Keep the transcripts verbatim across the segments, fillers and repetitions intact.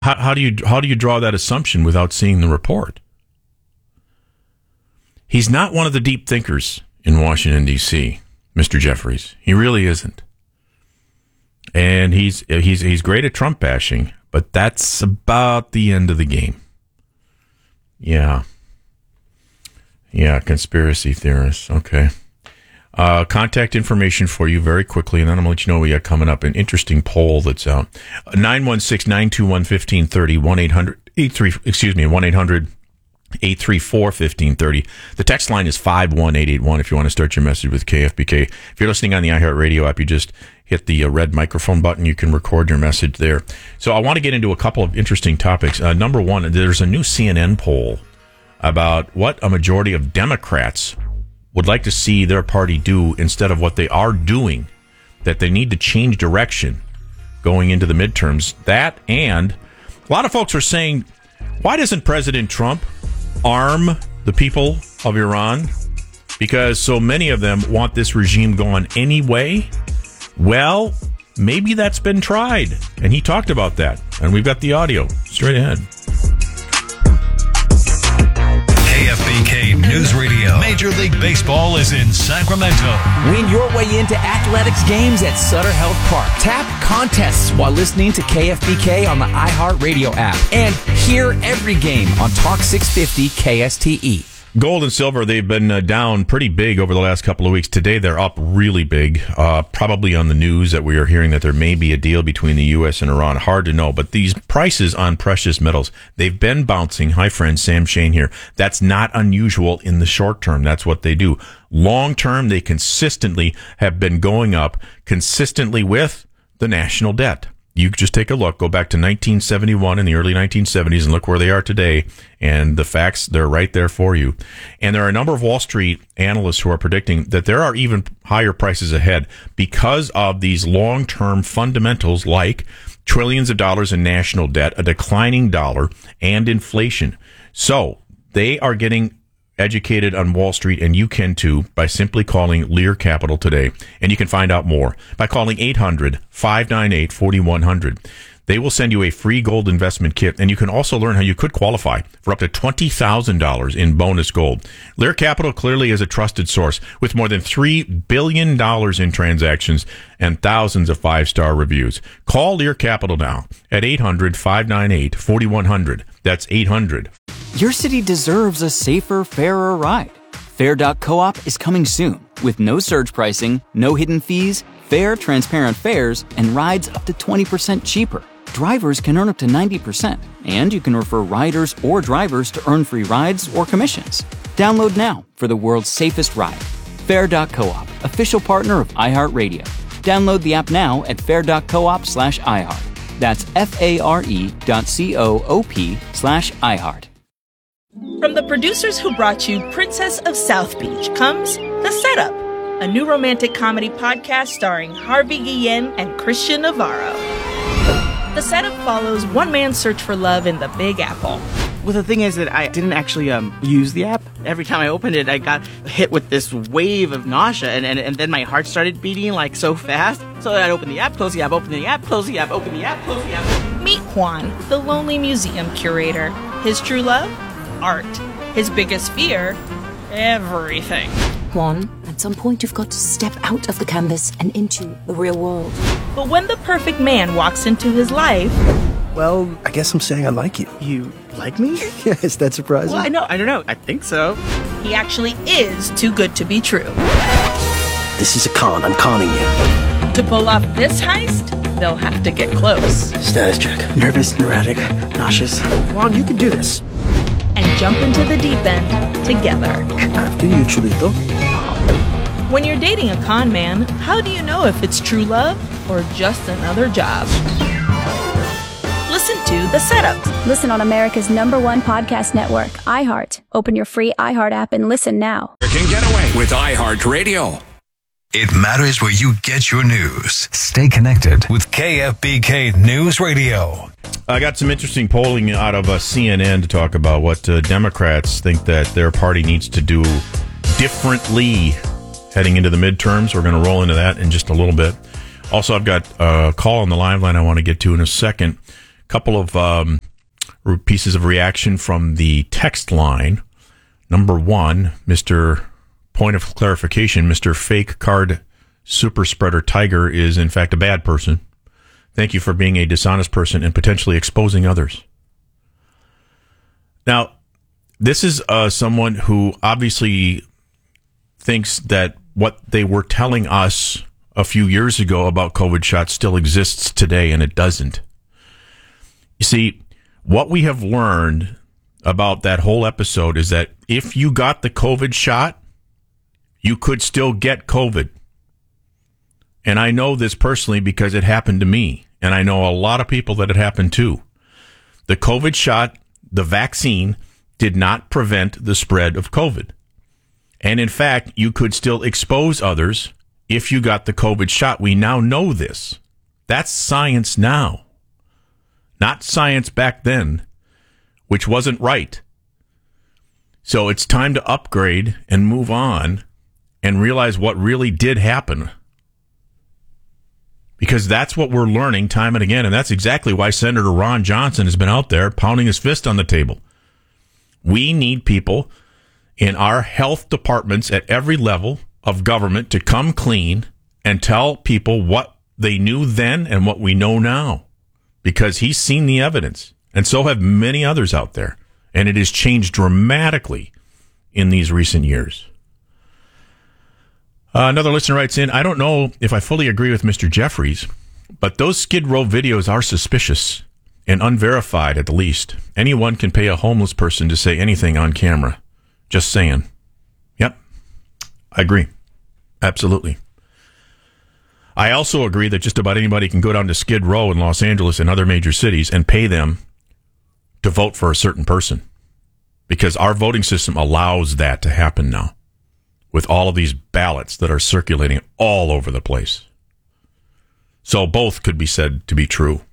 How, how do you how do you draw that assumption without seeing the report? He's not one of the deep thinkers in Washington, D C, Mister Jeffries. He really isn't. And he's he's he's great at Trump bashing, but that's about the end of the game. Yeah. Yeah, conspiracy theorists. Okay. Uh, contact information for you very quickly, and then I'm going to let you know what we got coming up. An interesting poll that's out. nine one six, nine two one, one five three zero, one eight hundred, eight three, excuse me, one eight hundred, eight three four, one five three zero. The text line is five one eight eight one if you want to start your message with K F B K. If you're listening on the iHeartRadio app, you just hit the uh, red microphone button. You can record your message there. So I want to get into a couple of interesting topics. Uh, number one, there's a new C N N poll about what a majority of Democrats would like to see their party do instead of what they are doing, that they need to change direction going into the midterms. That, and a lot of folks are saying, why doesn't President Trump arm the people of Iran? Because so many of them want this regime gone anyway. Well, maybe that's been tried. And he talked about that. And we've got the audio straight ahead. K F B K News Radio. Major League Baseball is in Sacramento. Win your way into athletics games at Sutter Health Park. Tap contests while listening to K F B K on the iHeartRadio app. And hear every game on Talk six fifty K S T E. Gold and silver, they've been uh, down pretty big over the last couple of weeks. Today, they're up really big, uh, probably on the news that we are hearing that there may be a deal between the U S and Iran. Hard to know, but these prices on precious metals, they've been bouncing. Hi, friend, Sam Shane here. That's not unusual in the short term. That's what they do. Long term, they consistently have been going up, consistently with the national debt. You just take a look, go back to nineteen seventy-one in the early nineteen seventies and look where they are today. And the facts, they're right there for you. And there are a number of Wall Street analysts who are predicting that there are even higher prices ahead because of these long-term fundamentals like trillions of dollars in national debt, a declining dollar, and inflation. So they are getting educated on Wall Street, and you can too by simply calling Lear Capital today. And you can find out more by calling eight hundred, five nine eight, four one zero zero. They will send you a free gold investment kit, and you can also learn how you could qualify for up to twenty thousand dollars in bonus gold. Lear Capital clearly is a trusted source with more than three billion dollars in transactions and thousands of five-star reviews. Call Lear Capital now at eight hundred, five nine eight, four one zero zero. That's eight hundred. Your city deserves a safer, fairer ride. Fair dot coop is coming soon with no surge pricing, no hidden fees, fair, transparent fares, and rides up to twenty percent cheaper. Drivers can earn up to ninety percent, and you can refer riders or drivers to earn free rides or commissions. Download now for the world's safest ride. Fair dot coop, official partner of iHeartRadio. Download the app now at fair dot coop slash iHeart. That's F-A-R-E dot C-O-O-P slash iHeart. From the producers who brought you Princess of South Beach comes The Setup, a new romantic comedy podcast starring Harvey Guillen and Christian Navarro. The Setup follows one man's search for love in the Big Apple. Well, the thing is that I didn't actually um, use the app. Every time I opened it, I got hit with this wave of nausea, and, and, and then my heart started beating like so fast. So I'd open the app, close the app, open the app, close the app, open the app, close the app. Meet Juan, the lonely museum curator. His true love? Art. His biggest fear? Everything. Juan, at some point you've got to step out of the canvas and into the real world. But when the perfect man walks into his life... Well, I guess I'm saying I like you. You like me? Yeah, is that surprising? Well, I know, I don't know. I think so. He actually is too good to be true. This is a con. I'm conning you. To pull off this heist, they'll have to get close. Status check. Nervous, erratic, nauseous. Juan, you can do this. And jump into the deep end together. After you, Chulito. When you're dating a con man, how do you know if it's true love or just another job? Listen to The Setup. Listen on America's number one podcast network, iHeart. Open your free iHeart app and listen now. Can get away with iHeartRadio. It matters where you get your news. Stay connected with K F B K News Radio. I got some interesting polling out of uh, C N N to talk about what uh, Democrats think that their party needs to do differently heading into the midterms. We're going to roll into that in just a little bit. Also, I've got a call on the live line I want to get to in a second. couple of um, pieces of reaction from the text line. Number one, Mister Point of clarification, Mister Fake Card Super Spreader Tiger is in fact a bad person. Thank you for being a dishonest person and potentially exposing others. Now, this is uh, someone who obviously thinks that what they were telling us a few years ago about COVID shots still exists today, and it doesn't. You see, what we have learned about that whole episode is that if you got the COVID shot, you could still get COVID. And I know this personally because it happened to me. And I know a lot of people that it happened to. The COVID shot, the vaccine, did not prevent the spread of COVID. And in fact, you could still expose others if you got the COVID shot. We now know this. That's science now. Not science back then, which wasn't right. So it's time to upgrade and move on and realize what really did happen. Because that's what we're learning time and again, and that's exactly why Senator Ron Johnson has been out there pounding his fist on the table. We need people in our health departments at every level of government to come clean and tell people what they knew then and what we know now. Because he's seen the evidence, and so have many others out there. And it has changed dramatically in these recent years. Uh, another listener writes in, I don't know if I fully agree with Mister Jeffries, but those Skid Row videos are suspicious and unverified at the least. Anyone can pay a homeless person to say anything on camera. Just saying. Yep, I agree. Absolutely. I also agree that just about anybody can go down to Skid Row in Los Angeles and other major cities and pay them to vote for a certain person. Because our voting system allows that to happen now, with all of these ballots that are circulating all over the place. So both could be said to be true.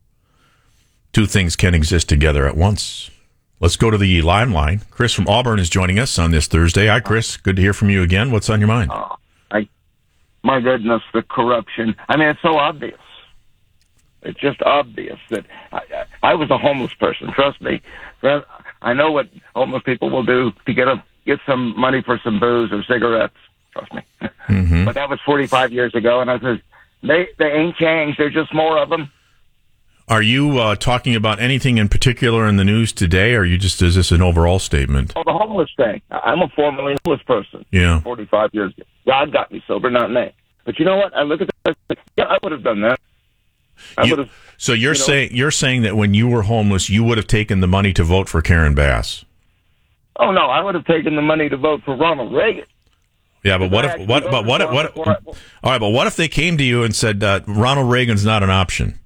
Two things can exist together at once. Let's go to the line line. Chris from Auburn is joining us on this Thursday. Hi, Chris. Good to hear from you again. What's on your mind? Uh, I, my goodness, the corruption. I mean, it's so obvious. It's just obvious that I, I, I was a homeless person. Trust me. I know what homeless people will do to get a get some money for some booze or cigarettes. Trust me. Mm-hmm. But that was forty-five years ago, and I said, they they ain't changed. There's just more of them. Are you uh, talking about anything in particular in the news today, or are you just, is this an overall statement? Oh, the homeless thing. I'm a formerly homeless person. Yeah. forty-five years ago. God got me sober, not me. But you know what? I look at that, yeah, I would have done that. I you, so you're you know, saying you're saying that when you were homeless, you would have taken the money to vote for Karen Bass? Oh no, I would have taken the money to vote for Ronald Reagan. Yeah, but what if what but what what, what all right, but what if they came to you and said uh, Ronald Reagan's not an option?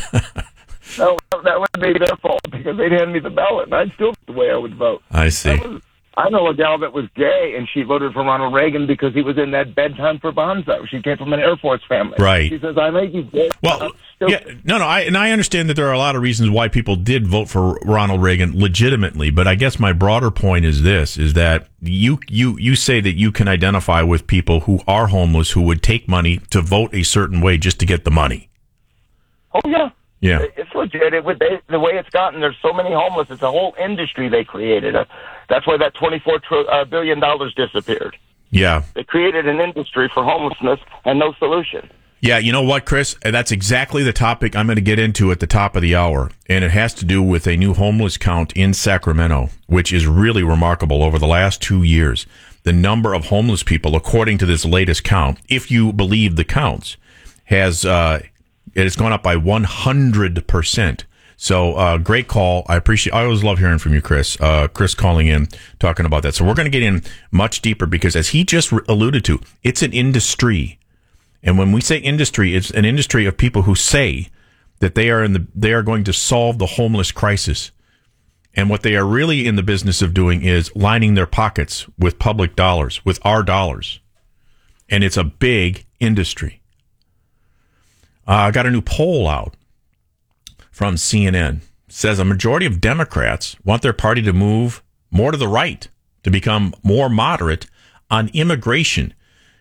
No, that would be their fault because they'd hand me the ballot and I'd still vote the way I would vote. I see. Was, I know a gal that was gay and she voted for Ronald Reagan because he was in that Bedtime for Bonzo. She came from an Air Force family. Right. She says, I may be gay. Well, yeah, no, no, I, and I understand that there are a lot of reasons why people did vote for Ronald Reagan legitimately, but I guess my broader point is this, is that you, you, you say that you can identify with people who are homeless who would take money to vote a certain way just to get the money. Oh, yeah. Yeah. It's legit. It would, they, the way it's gotten, there's so many homeless. It's a whole industry they created. Uh, that's why that twenty-four billion dollars disappeared. Yeah. They created an industry for homelessness and no solution. Yeah, you know what, Chris? That's exactly the topic I'm going to get into at the top of the hour. And it has to do with a new homeless count in Sacramento, which is really remarkable over the last two years. The number of homeless people, according to this latest count, if you believe the counts, has uh, it has gone up by one hundred percent. So, uh, great call. I appreciate, I always love hearing from you, Chris. Uh, Chris calling in, talking about that. So we're going to get in much deeper because as he just re- alluded to, it's an industry. And when we say industry, it's an industry of people who say that they are in the, they are going to solve the homeless crisis. And what they are really in the business of doing is lining their pockets with public dollars, with our dollars. And it's a big industry. Uh, I got a new poll out from C N N. It says a majority of Democrats want their party to move more to the right, to become more moderate on immigration,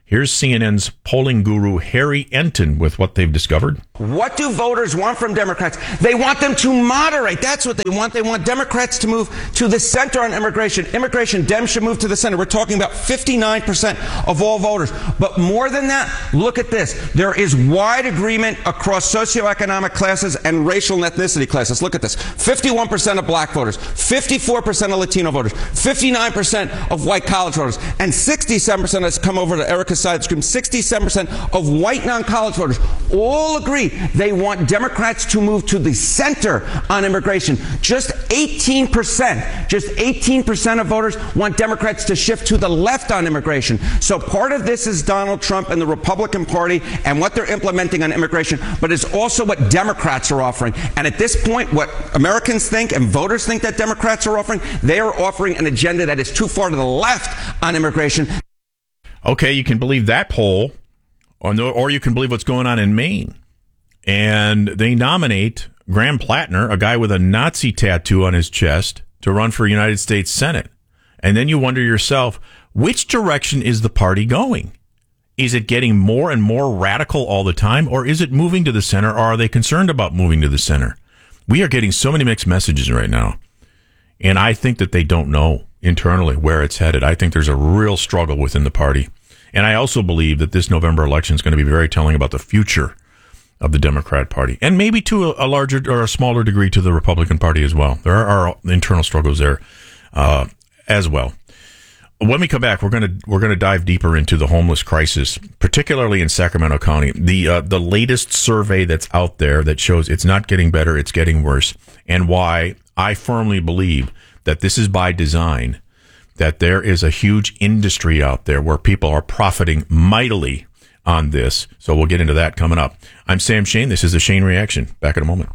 Here's C N N's polling guru Harry Enton with what they've discovered. What do voters want from Democrats? They want them to moderate. That's what they want. They want Democrats to move to the center on immigration. Immigration, Dems should move to the center. We're talking about fifty-nine percent of all voters. But more than that, look at this. There is wide agreement across socioeconomic classes and racial and ethnicity classes. Look at this. fifty-one percent of black voters, fifty-four percent of Latino voters, fifty-nine percent of white college voters, and sixty-seven percent has come over to Erica's side of the screen, sixty-seven percent of white non-college voters all agree they want Democrats to move to the center on immigration. Just eighteen percent, just eighteen percent of voters want Democrats to shift to the left on immigration. So part of this is Donald Trump and the Republican Party and what they're implementing on immigration, but it's also what Democrats are offering. And at this point, what Americans think and voters think that Democrats are offering, they are offering an agenda that is too far to the left on immigration. Okay, you can believe that poll, or, no, or you can believe what's going on in Maine. And they nominate Graham Plattner, a guy with a Nazi tattoo on his chest, to run for United States Senate. And then you wonder yourself, which direction is the party going? Is it getting more and more radical all the time, or is it moving to the center, or are they concerned about moving to the center? We are getting so many mixed messages right now. And I think that they don't know internally where it's headed. I think there's a real struggle within the party. And I also believe that this November election is going to be very telling about the future of the Democrat Party, and maybe to a, a larger or a smaller degree to the Republican Party as well. There are, are internal struggles there uh, as well. When we come back, we're going to we're going to dive deeper into the homeless crisis, particularly in Sacramento County. The uh, the latest survey that's out there that shows it's not getting better, it's getting worse, and why I firmly believe that this is by design, that there is a huge industry out there where people are profiting mightily on this. So we'll get into that coming up. I'm Sam Shane. This is the Shane Reaction. Back in a moment.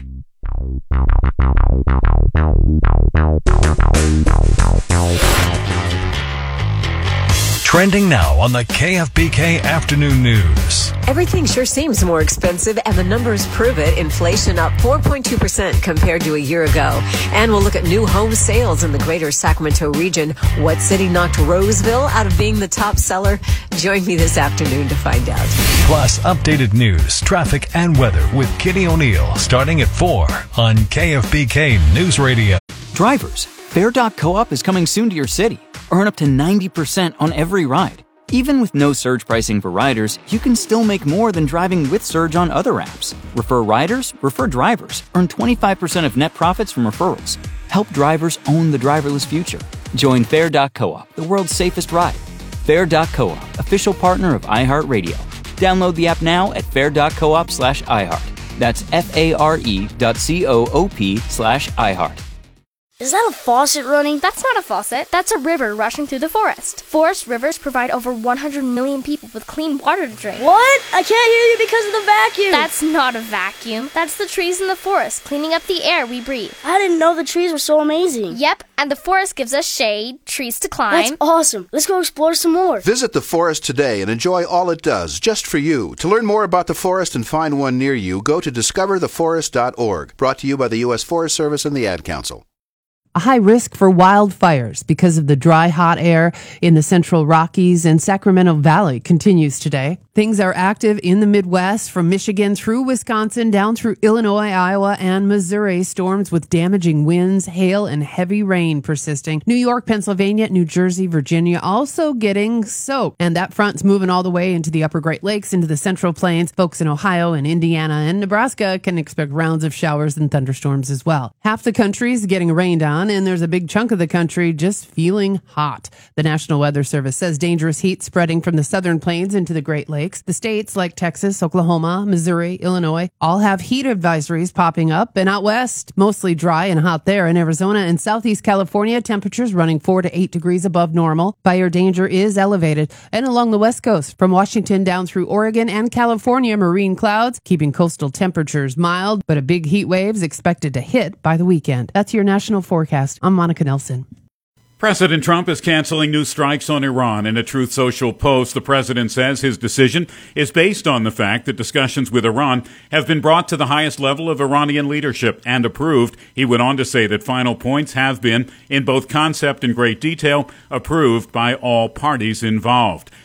Trending now on the K F B K Afternoon News. Everything sure seems more expensive, and the numbers prove it. Inflation up four point two percent compared to a year ago. And we'll look at new home sales in the greater Sacramento region. What city knocked Roseville out of being the top seller? Join me this afternoon to find out. Plus, updated news, traffic, and weather with Kitty O'Neill starting at four on K F B K News Radio. Drivers, Fair dot coop is coming soon to your city. Earn up to ninety percent on every ride. Even with no surge pricing for riders, you can still make more than driving with surge on other apps. Refer riders, refer drivers. Earn twenty-five percent of net profits from referrals. Help drivers own the driverless future. Join Fair dot coop, the world's safest ride. Fair dot coop, official partner of iHeartRadio. Download the app now at fair dot coop slash iHeart. That's F-A-R-E dot C-O-O-P slash iHeart. Is that a faucet running? That's not a faucet. That's a river rushing through the forest. Forest rivers provide over one hundred million people with clean water to drink. What? I can't hear you because of the vacuum. That's not a vacuum. That's the trees in the forest cleaning up the air we breathe. I didn't know the trees were so amazing. Yep, and the forest gives us shade, trees to climb. That's awesome. Let's go explore some more. Visit the forest today and enjoy all it does, just for you. To learn more about the forest and find one near you, go to discover the forest dot org. Brought to you by the U S Forest Service and the Ad Council. A high risk for wildfires because of the dry, hot air in the central Rockies and Sacramento Valley continues today. Things are active in the Midwest from Michigan through Wisconsin down through Illinois, Iowa, and Missouri. Storms with damaging winds, hail, and heavy rain persisting. New York, Pennsylvania, New Jersey, Virginia also getting soaked. And that front's moving all the way into the upper Great Lakes, into the Central Plains. Folks in Ohio and Indiana and Nebraska can expect rounds of showers and thunderstorms as well. Half the country's getting rained on, and there's a big chunk of the country just feeling hot. The National Weather Service says dangerous heat spreading from the southern plains into the Great Lakes. The states like Texas, Oklahoma, Missouri, Illinois all have heat advisories popping up. And out west, mostly dry and hot there. In Arizona and southeast California, temperatures running four to eight degrees above normal. Fire danger is elevated. And along the west coast, from Washington down through Oregon and California, marine clouds keeping coastal temperatures mild, but a big heat wave's expected to hit by the weekend. That's your national forecast. I'm Monica Nelson. President Trump is canceling new strikes on Iran. In a Truth Social post, the president says his decision is based on the fact that discussions with Iran have been brought to the highest level of Iranian leadership and approved. He went on to say that final points have been, in both concept and great detail, approved by all parties involved.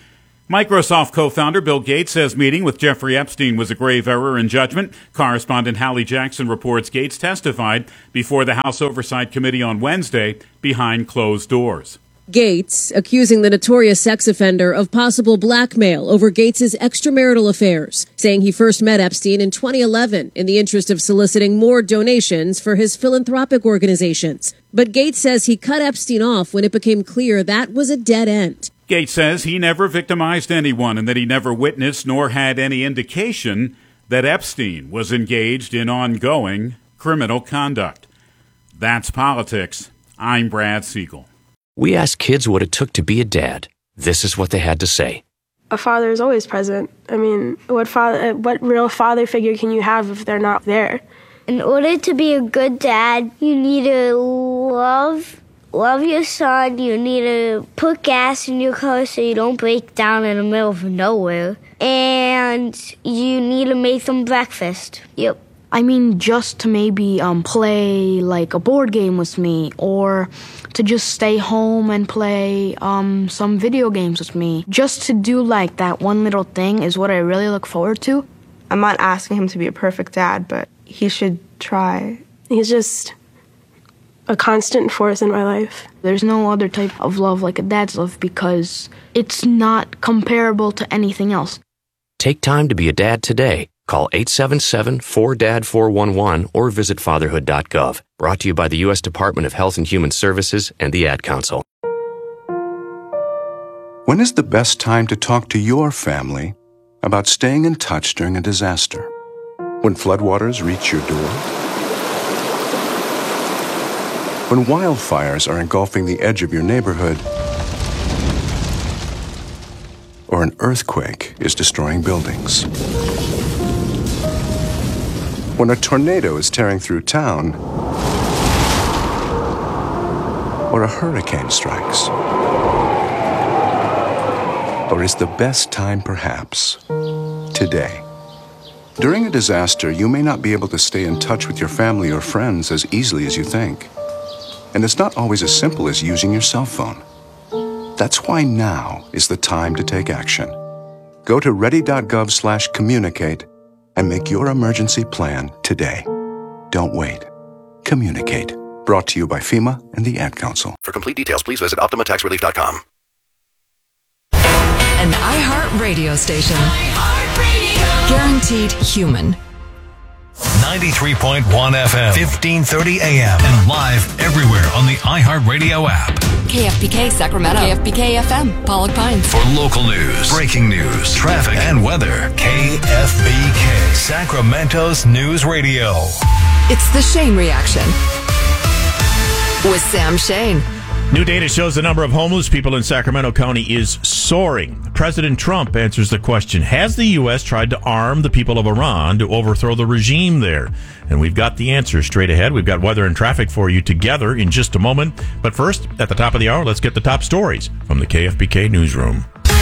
Microsoft co-founder Bill Gates says meeting with Jeffrey Epstein was a grave error in judgment. Correspondent Hallie Jackson reports Gates testified before the House Oversight Committee on Wednesday behind closed doors. Gates accusing the notorious sex offender of possible blackmail over Gates's extramarital affairs, saying he first met Epstein in twenty eleven in the interest of soliciting more donations for his philanthropic organizations. But Gates says he cut Epstein off when it became clear that was a dead end. Gates says he never victimized anyone and that he never witnessed nor had any indication that Epstein was engaged in ongoing criminal conduct. That's politics. I'm Brad Siegel. We asked kids what it took to be a dad. This is what they had to say. A father is always present. I mean, what father, what real father figure can you have if they're not there? In order to be a good dad, you need to love, love your son. You need to put gas in your car so you don't break down in the middle of nowhere. And you need to make them breakfast. Yep. I mean, just to maybe um, play like a board game with me, or to just stay home and play um, some video games with me. Just to do like that one little thing is what I really look forward to. I'm not asking him to be a perfect dad, but he should try. He's just a constant force in my life. There's no other type of love like a dad's love because it's not comparable to anything else. Take time to be a dad today. Call eight seven seven, four D A D, four one one or visit fatherhood dot gov. Brought to you by the U S Department of Health and Human Services and the Ad Council. When is the best time to talk to your family about staying in touch during a disaster? When floodwaters reach your door? When wildfires are engulfing the edge of your neighborhood? Or an earthquake is destroying buildings? When a tornado is tearing through town, or a hurricane strikes? Or is the best time perhaps today? During a disaster, you may not be able to stay in touch with your family or friends as easily as you think. And it's not always as simple as using your cell phone. That's why now is the time to take action. Go to ready dot gov slash communicate and make your emergency plan today. Don't wait. Communicate. Brought to you by FEMA and the Ad Council. For complete details, please visit Optima Tax Relief dot com. An iHeart radio station. iHeart Radio. Guaranteed human. ninety-three point one F M, fifteen thirty A M, and live everywhere on the iHeartRadio app. K F B K Sacramento. K F B K F M, Pollock Pines. For local news, breaking news, traffic, and weather, K F B K, Sacramento's News Radio. It's the Shane Reaction with Sam Shane. New data shows the number of homeless people in Sacramento County is soaring. President Trump answers the question, has the U S tried to arm the people of Iran to overthrow the regime there? And we've got the answer straight ahead. We've got weather and traffic for you together in just a moment. But first, at the top of the hour, let's get the top stories from the K F B K Newsroom.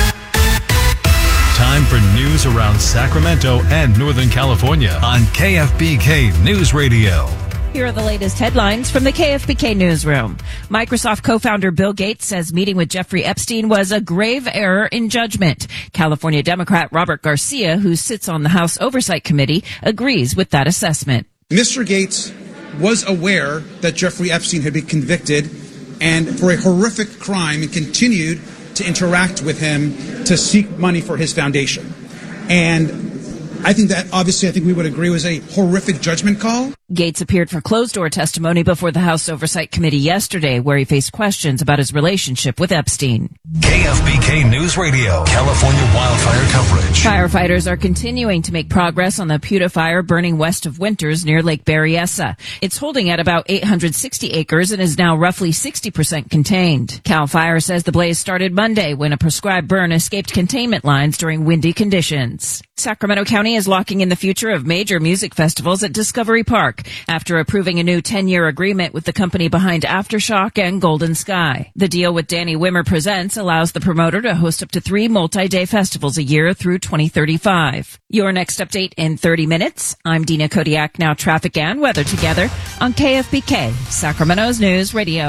Time for news around Sacramento and Northern California on K F B K News Radio. Here are the latest headlines from the K F B K Newsroom. Microsoft co-founder Bill Gates says meeting with Jeffrey Epstein was a grave error in judgment. California Democrat Robert Garcia, who sits on the House Oversight Committee, agrees with that assessment. Mister Gates was aware that Jeffrey Epstein had been convicted and for a horrific crime and continued to interact with him to seek money for his foundation. And I think that, obviously, I think we would agree was a horrific judgment call. Gates appeared for closed-door testimony before the House Oversight Committee yesterday, where he faced questions about his relationship with Epstein. K F B K News Radio, California wildfire coverage. Firefighters are continuing to make progress on the Puta fire burning west of Winters near Lake Berryessa. It's holding at about eight hundred sixty acres and is now roughly sixty percent contained. CAL FIRE says the blaze started Monday when a prescribed burn escaped containment lines during windy conditions. Sacramento County is locking in the future of major music festivals at Discovery Park after approving a new ten-year agreement with the company behind Aftershock and Golden Sky. The deal with Danny Wimmer Presents allows the promoter to host up to three multi-day festivals a year through twenty thirty-five. Your next update in thirty minutes. I'm Dina Kodiak. Now traffic and weather together on K F B K, Sacramento's News Radio.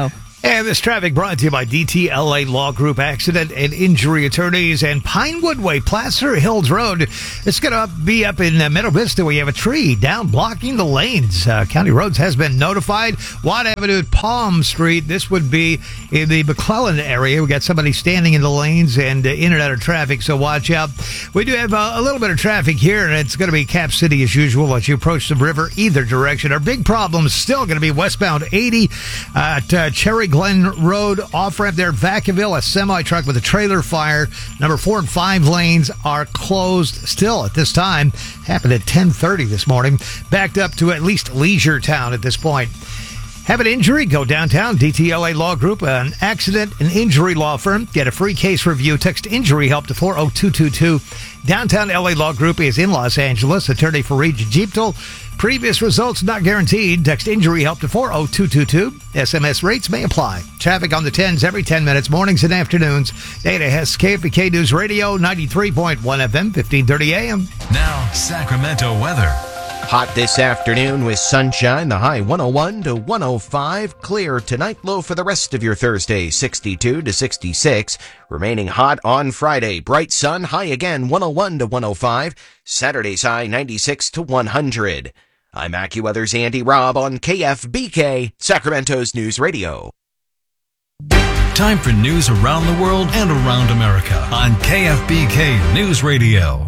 And this traffic brought to you by D T L A Law Group Accident and Injury Attorneys and Pinewood Way, Placer Hills Road. It's going to be up in uh, Meadow Vista. We have a tree down blocking the lanes. Uh, County Roads has been notified. Watt Avenue, Palm Street. This would be in the McClellan area. We got somebody standing in the lanes and uh, in and out of traffic, so watch out. We do have uh, a little bit of traffic here, and it's going to be Cap City as usual as you approach the river either direction. Our big problem is still going to be westbound eighty at uh, Cherry Glen Road, off-ramp there, Vacaville. A semi-truck with a trailer fire. Number four and five lanes are closed still at this time. Happened at ten thirty this morning. Backed up to at least Leisure Town at this point. Have an injury? Go downtown. D T L A Law Group, an accident and injury law firm. Get a free case review. Text injury help to four oh two two two. Downtown L A Law Group is in Los Angeles. Attorney Fareed Jeeptel. Previous results not guaranteed. Text injury help to four oh two two two. S M S rates may apply. Traffic on the tens every ten minutes, mornings and afternoons. Data has K F B K News Radio, ninety-three point one F M, fifteen thirty A M. Now, Sacramento weather. Hot this afternoon with sunshine, the high one oh one to one oh five. Clear tonight, low for the rest of your Thursday, sixty-two to sixty-six. Remaining hot on Friday, bright sun, high again one oh one to one oh five. Saturday's high ninety-six to one hundred. I'm AccuWeather's Andy Robb on K F B K, Sacramento's News Radio. Time for news around the world and around America on K F B K News Radio.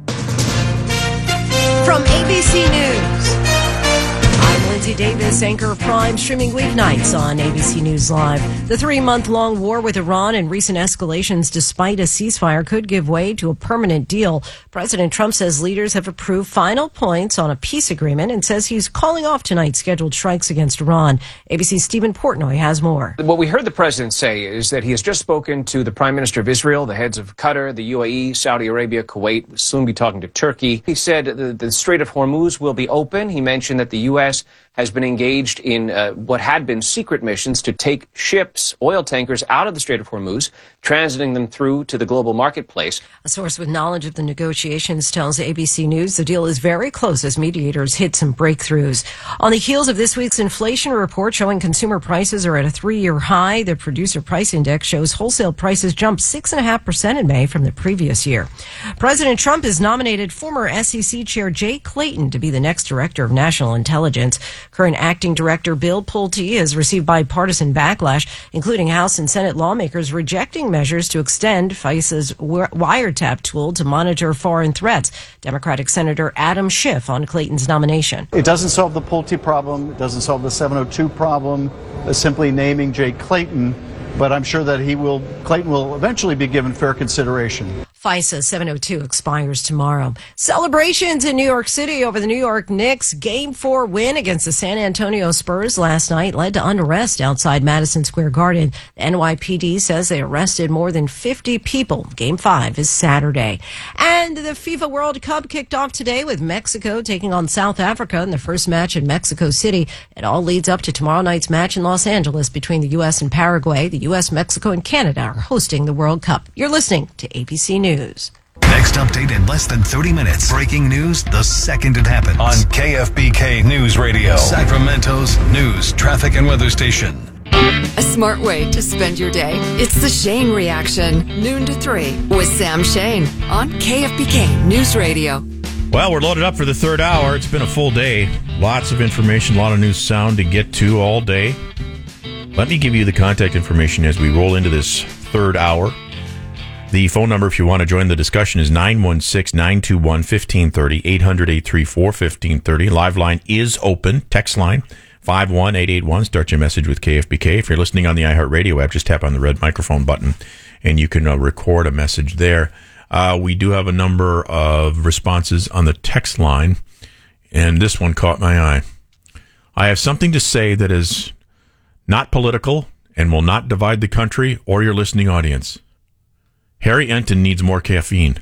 From A B C News, I'm Lindsay Davis, anchor of Prime, streaming weeknights on A B C News Live. The three-month-long war with Iran and recent escalations despite a ceasefire could give way to a permanent deal. President Trump says leaders have approved final points on a peace agreement and says he's calling off tonight's scheduled strikes against Iran. A B C's Stephen Portnoy has more. What we heard the president say is that he has just spoken to the Prime Minister of Israel, the heads of Qatar, the U A E, Saudi Arabia, Kuwait, will soon be talking to Turkey. He said the, the Strait of Hormuz will be open. He mentioned that the U S has been engaged in uh, what had been secret missions to take ships, oil tankers, out of the Strait of Hormuz, transiting them through to the global marketplace. A source with knowledge of the negotiations tells A B C News the deal is very close as mediators hit some breakthroughs. On the heels of this week's inflation report showing consumer prices are at a three-year high, the Producer Price Index shows wholesale prices jumped six point five percent in May from the previous year. President Trump has nominated former S E C Chair Jay Clayton to be the next Director of National Intelligence. Current Acting Director Bill Pulte has received bipartisan backlash, including House and Senate lawmakers rejecting measures to extend FISA's wiretap tool to monitor foreign threats. Democratic Senator Adam Schiff on Clayton's nomination. It doesn't solve the Pulte problem. It doesn't solve the seven oh two problem. Uh, simply naming Jay Clayton. But I'm sure that he will, Clayton will eventually be given fair consideration. FISA seven oh two expires tomorrow. Celebrations in New York City over the New York Knicks' Game four win against the San Antonio Spurs last night led to unrest outside Madison Square Garden. The N Y P D says they arrested more than fifty people. Game five is Saturday. And the FIFA World Cup kicked off today with Mexico taking on South Africa in the first match in Mexico City. It all leads up to tomorrow night's match in Los Angeles between the U S and Paraguay. The U S, Mexico, and Canada are hosting the World Cup. You're listening to A B C News. Next update in less than thirty minutes. Breaking news the second it happens. On K F B K News Radio. Sacramento's news, traffic, and weather station. A smart way to spend your day. It's the Shane Reaction, noon to three, with Sam Shane on K F B K News Radio. Well, we're loaded up for the third hour. It's been a full day. Lots of information, a lot of new sound to get to all day. Let me give you the contact information as we roll into this third hour. The phone number, if you want to join the discussion, is nine one six, nine two one, one five three zero, eight hundred, eight three four, one five three zero. Live line is open. Text line, five one eight eight one. Start your message with K F B K. If you're listening on the iHeartRadio app, just tap on the red microphone button, and you can uh, record a message there. Uh, we do have a number of responses on the text line, and this one caught my eye. I have something to say that is not political and will not divide the country or your listening audience. Harry Enton needs more caffeine.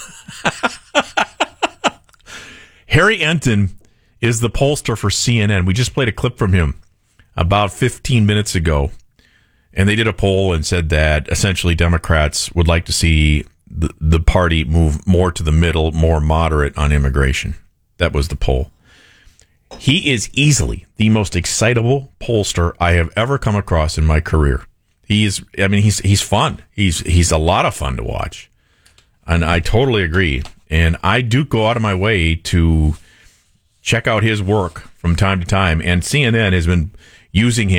Harry Enton is the pollster for C N N. We just played a clip from him about fifteen minutes ago, and they did a poll and said that essentially Democrats would like to see the, the party move more to the middle, more moderate on immigration. That was the poll. He is easily the most excitable pollster I have ever come across in my career. He is, I mean, he's he's fun. He's he's a lot of fun to watch. And I totally agree. And I do go out of my way to check out his work from time to time. And C N N has been using him